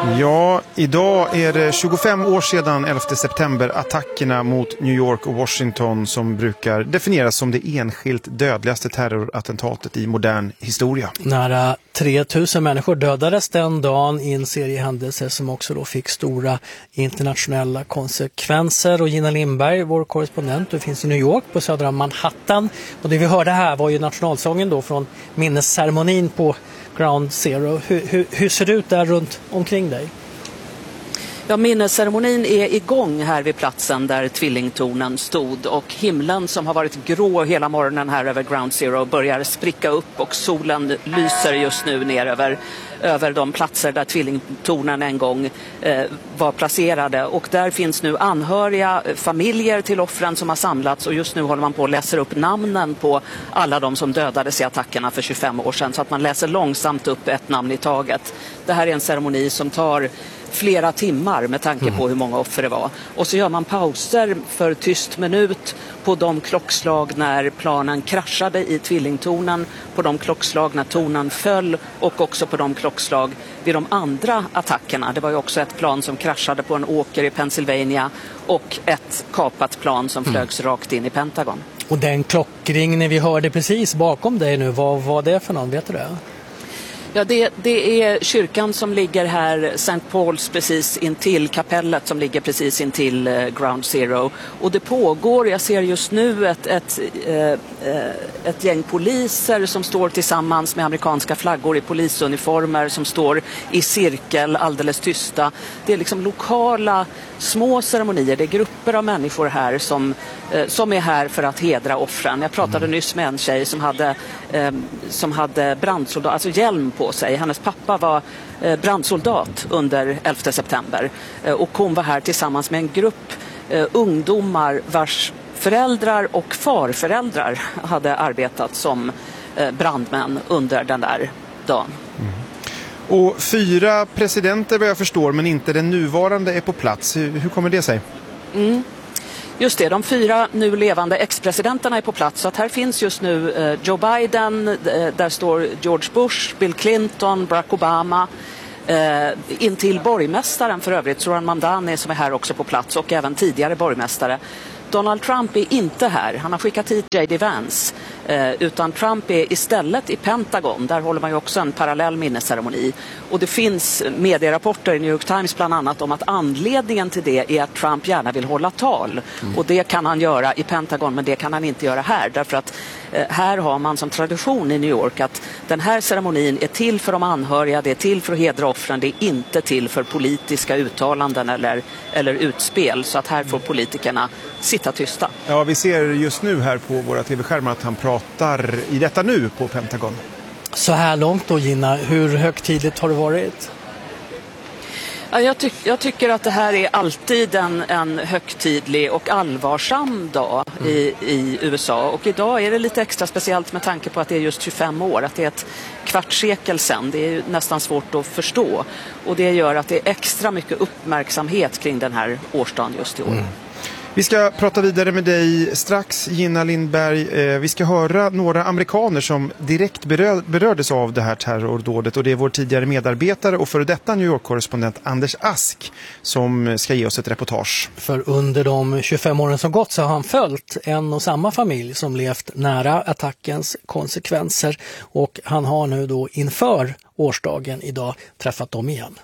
Ja, idag är det 25 år sedan 11 september attackerna mot New York och Washington som brukar definieras som det enskilt dödligaste terrorattentatet i modern historia. Nära 3000 människor dödades den dagen i en serie händelser som också då fick stora internationella konsekvenser. Och Gina Lindberg, vår korrespondent, du finns i New York på södra Manhattan. Och det vi hörde här var ju nationalsången då från minnesceremonin på Ground Zero. Hur ser det ut där runt omkring dig? Ja, minnesceremonin är igång här vid platsen där tvillingtornen stod, och himlen som har varit grå hela morgonen här över Ground Zero börjar spricka upp, och solen lyser just nu ner över de platser där tvillingtornen en gång var placerade. Och där finns nu anhöriga, familjer till offren som har samlats, och just nu håller man på att läsa upp namnen på alla de som dödades i attackerna för 25 år sedan, så att man läser långsamt upp ett namn i taget. Det här är en ceremoni som tar flera timmar med tanke på hur många offer det var. Och så gör man pauser för tyst minut på de klockslag när planen kraschade i tvillingtornen, på de klockslag när tornen föll, och också på de klockslag vid de andra attackerna. Det var ju också ett plan som kraschade på en åker i Pennsylvania och ett kapat plan som flögs rakt in i Pentagon. Och den klockringning vi hörde precis bakom dig nu, vad var det för någon, vet du det? Ja, det är kyrkan som ligger här, St. Paul's, precis intill kapellet som ligger precis intill Ground Zero. Och det pågår, jag ser just nu ett gäng poliser som står tillsammans med amerikanska flaggor i polisuniformer, som står i cirkel alldeles tysta. Det är liksom lokala små ceremonier, det är grupper av människor här som är här för att hedra offren. Jag pratade nyss med en tjej som hade brandsoldat, alltså hjälm på sig. Hennes pappa var brandsoldat under 11 september, och hon var här tillsammans med en grupp ungdomar vars föräldrar och farföräldrar hade arbetat som brandmän under den där dagen. Och 4 presidenter vad jag förstår, men inte den nuvarande, är på plats. Hur kommer det sig? Just det, de 4 nu levande ex-presidenterna är på plats. Så att här finns just nu Joe Biden, där står George Bush, Bill Clinton, Barack Obama, intill borgmästaren för övrigt, Zoran Mamdani, som är här också på plats, och även tidigare borgmästare. Donald Trump är inte här. Han har skickat hit J.D. Vance. Utan Trump är istället i Pentagon. Där håller man ju också en parallell minnesceremoni. Och det finns medierapporter i New York Times bland annat om att anledningen till det är att Trump gärna vill hålla tal. Och det kan han göra i Pentagon, men det kan han inte göra här. Därför att här har man som tradition i New York att den här ceremonin är till för de anhöriga, det är till för att hedra offren, det är inte till för politiska uttalanden eller utspel. Så att här får politikerna sitta tysta. Ja, vi ser just nu här på våra tv-skärmar att han pratar i detta nu på Pentagon. Så här långt då, Gina, hur högtidligt har det varit? Ja, jag tycker att det här är alltid en högtidlig och allvarsam dag i USA. Och idag är det lite extra speciellt med tanke på att det är just 25 år. Att det är ett kvartssekel sedan. Det är ju nästan svårt att förstå. Och det gör att det är extra mycket uppmärksamhet kring den här årsdagen just i år. Vi ska prata vidare med dig strax, Gina Lindberg. Vi ska höra några amerikaner som direkt berördes av det här terrordådet. Och det är vår tidigare medarbetare och före detta New York-korrespondent Anders Ask som ska ge oss ett reportage. För under de 25 åren som gått så har han följt en och samma familj som levt nära attackens konsekvenser. Och han har nu då inför årsdagen idag träffat dem igen.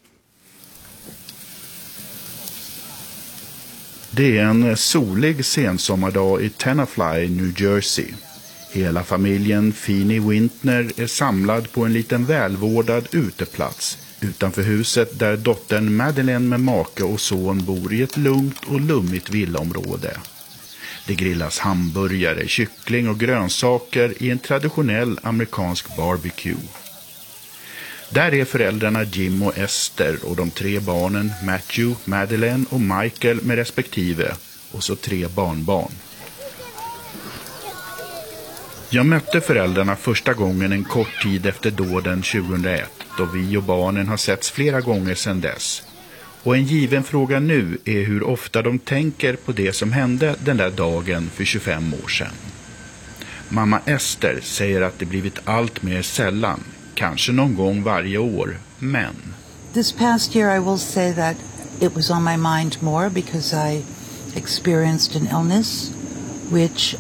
Det är en solig sensommardag i Tenafly, New Jersey. Hela familjen Feeney Wintner är samlad på en liten välvårdad uteplats utanför huset där dottern Madeleine med make och son bor i ett lugnt och lummigt villaområde. Det grillas hamburgare, kyckling och grönsaker i en traditionell amerikansk barbecue. Där är föräldrarna Jim och Esther och de 3 barnen Matthew, Madeleine och Michael med respektive, och så 3 barnbarn. Jag mötte föräldrarna första gången en kort tid efter dåden 2001, då vi och barnen har setts flera gånger sedan dess. Och en given fråga nu är hur ofta de tänker på det som hände den där dagen för 25 år sedan. Mamma Esther säger att det blivit allt mer sällan. Kanske någon gång varje år, men... This past year, I will say that it was on my mind more because I experienced an illness, which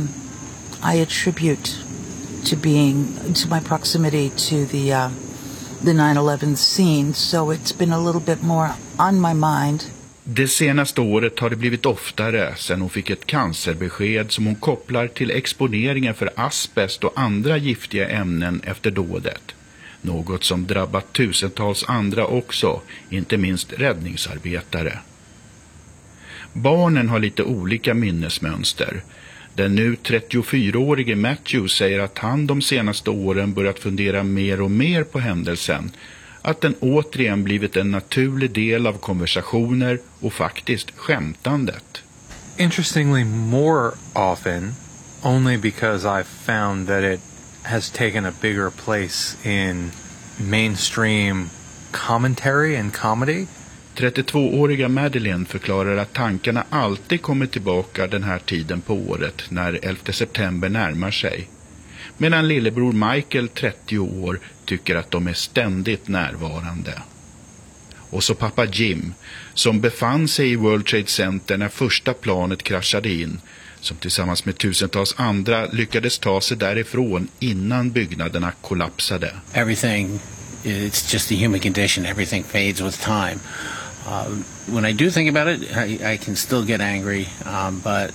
I attribute to my proximity to the 9/11 scene. So it's been a little bit more on my mind. Det senaste året har det blivit oftare sedan hon fick ett cancerbesked som hon kopplar till exponeringen för asbest och andra giftiga ämnen efter dådet. Något som drabbat tusentals andra också, inte minst räddningsarbetare. Barnen har lite olika minnesmönster. Den nu 34-årige Matthew säger att han de senaste åren börjat fundera mer och mer på händelsen. Att den återigen blivit en naturlig del av konversationer och faktiskt skämtandet. Interestingly, more often, only because I've found that it has taken a bigger place in mainstream commentary and comedy. 32-åriga Madeleine förklarar att tankarna alltid kommer tillbaka den här tiden på året när 11 september närmar sig. Medan lillebror Michael, 30 år, tycker att de är ständigt närvarande. Och så pappa Jim, som befann sig i World Trade Center när första planet kraschade in, som tillsammans med tusentals andra lyckades ta sig därifrån innan byggnaderna kollapsade. Everything, it's just the human condition. Everything fades with time. When I do think about it, I can still get angry, but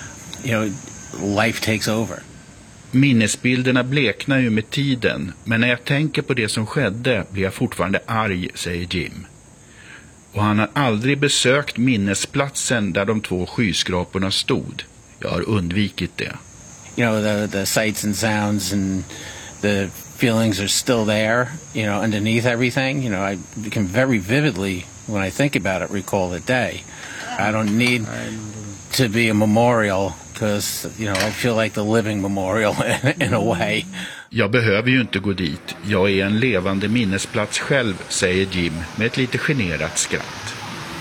life takes over. Minnesbilderna bleknar ju med tiden, men när jag tänker på det som skedde blir jag fortfarande arg, säger Jim. Och han har aldrig besökt minnesplatsen där de 2 skyskraporna stod. Jag har undvikit det. The sights and sounds and the feelings are still there, underneath everything. I can very vividly, when I think about it, recall the day. I don't need to be a memorial because, I feel like the living memorial in a way. Jag behöver ju inte gå dit. Jag är en levande minnesplats själv, säger Jim med ett lite generat skratt.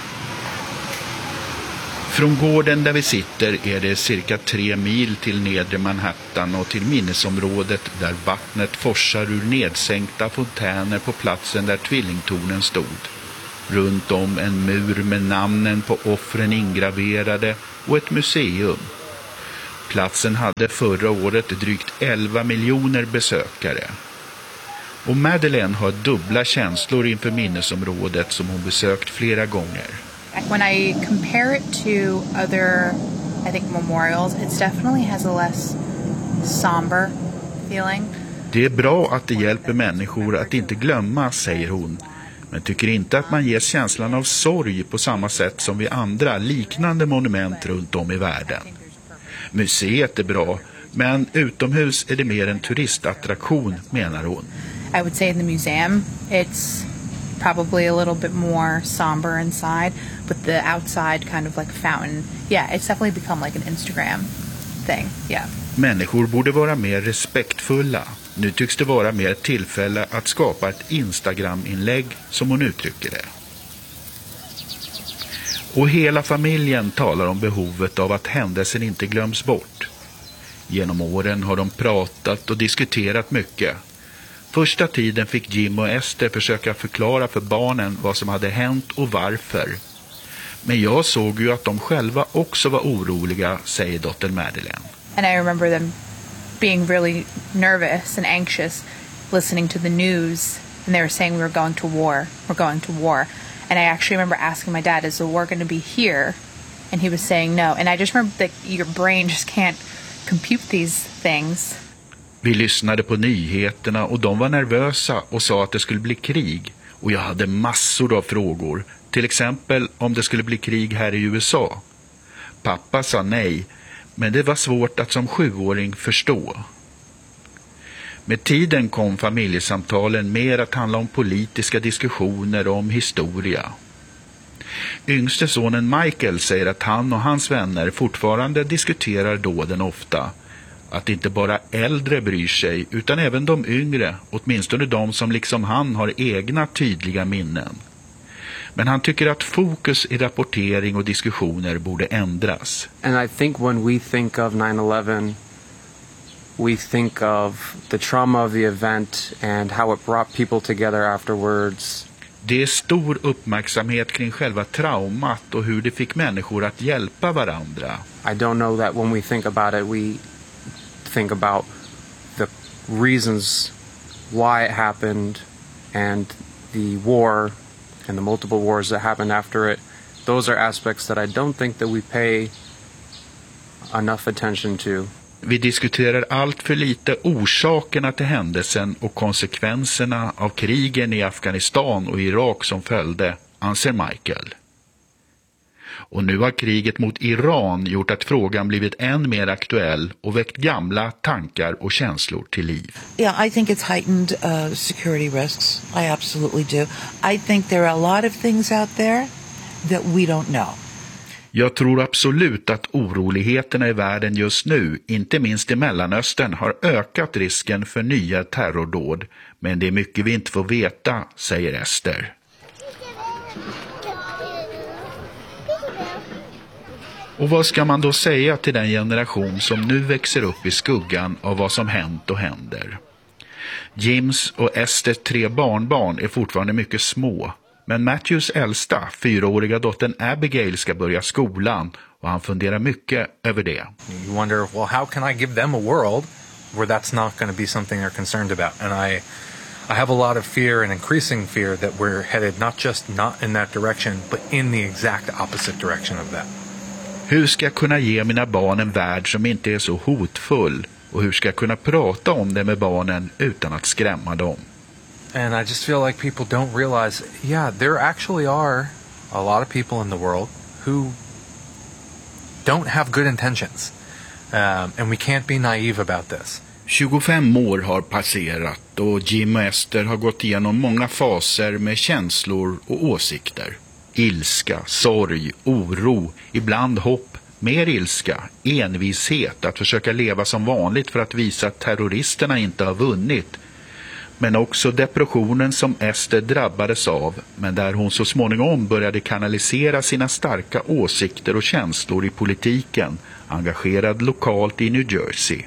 Från gården där vi sitter är det cirka 3 mil till nedre Manhattan och till minnesområdet där vattnet forsar ur nedsänkta fontäner på platsen där tvillingtornen stod. Runt om en mur med namnen på offren ingraverade och ett museum. Platsen hade förra året drygt 11 miljoner besökare. Och Madeleine har dubbla känslor inför minnesområdet som hon besökt flera gånger. When I compare it to other, I think, memorials, it definitely has a less somber feeling. Det är bra att det hjälper människor att inte glömma, säger hon. Men tycker inte att man ges känslan av sorg på samma sätt som vid andra liknande monument runt om i världen. Museet är bra, men utomhus är det mer en turistattraktion, menar hon. I would say in the museum, it's probably a little bit more somber inside, but the outside kind of like fountain, yeah, it's definitely become like an Instagram thing, yeah. Människor borde vara mer respektfulla. Nu tycks det vara mer tillfälle att skapa ett Instagram-inlägg, som hon uttrycker det. Och hela familjen talar om behovet av att händelsen inte glöms bort. Genom åren har de pratat och diskuterat mycket. Första tiden fick Jim och Esther försöka förklara för barnen vad som hade hänt och varför. Men jag såg ju att de själva också var oroliga, säger dottern Madeleine. And I remember them being really nervous and anxious listening to the news, and they were saying we're going to war. And I actually remember asking my dad, is the war going to be here? And he was saying no. And I just remember that your brain just can't compute these things. Vi lyssnade på nyheterna och de var nervösa och sa att det skulle bli krig. Och jag hade massor av frågor. Till exempel om det skulle bli krig här i USA. Pappa sa nej, men det var svårt att som 7-åring förstå. Med tiden kom familjesamtalen mer att handla om politiska diskussioner och om historia. Yngste sonen Michael säger att han och hans vänner fortfarande diskuterar dåden ofta. Att inte bara äldre bryr sig utan även de yngre, åtminstone de som liksom han har egna tydliga minnen. Men han tycker att fokus i rapportering och diskussioner borde ändras. And I think when we think of 9/11, we think of the trauma of the event and how it brought people together afterwards. Det är stor uppmärksamhet kring själva traumat och hur det fick människor att hjälpa varandra. I don't know that when we think about it, we think about the reasons why it happened and the war and the multiple wars that happened after it. Those are aspects that I don't think that we pay enough attention to. Vi diskuterar allt för lite orsakerna till händelsen och konsekvenserna av krigen i Afghanistan och Irak som följde, anser Michael. Och nu har kriget mot Iran gjort att frågan blivit än mer aktuell och väckt gamla tankar och känslor till liv. Yeah, I think it's heightened security risks. I absolutely do. I think there are a lot of things out there that we don't know. Jag tror absolut att oroligheterna i världen just nu, inte minst i Mellanöstern, har ökat risken för nya terrordåd. Men det är mycket vi inte får veta, säger Esther. Och vad ska man då säga till den generation som nu växer upp i skuggan av vad som hänt och händer? Jims och Esters 3 barnbarn är fortfarande mycket små. Men Matthews äldsta, 4-åriga dottern Abigail ska börja skolan och han funderar mycket över det. You wonder, well, how can I give them a world where that's not going to be something they're concerned about? And I have a lot of fear and increasing fear that we're headed not in that direction, but in the exact opposite direction of that. Hur ska jag kunna ge mina barn en värld som inte är så hotfull? Och hur ska jag kunna prata om det med barnen utan att skrämma dem? And I just feel like people don't realize, yeah, there actually are a lot of people in the world who don't have good intentions. And we can't be naive about this. 25 år har passerat och Jim och Esther har gått igenom många faser med känslor och åsikter. Ilska, sorg, oro, ibland hopp, mer ilska, envishet att försöka leva som vanligt för att visa att terroristerna inte har vunnit. Men också depressionen som Esther drabbades av, men där hon så småningom började kanalisera sina starka åsikter och känslor i politiken, engagerad lokalt i New Jersey.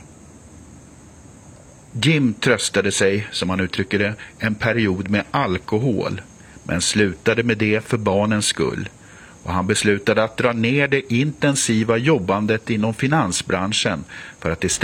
Jim tröstade sig, som han uttrycker det, en period med alkohol, men slutade med det för barnens skull. Och han beslutade att dra ner det intensiva jobbandet inom finansbranschen för att istället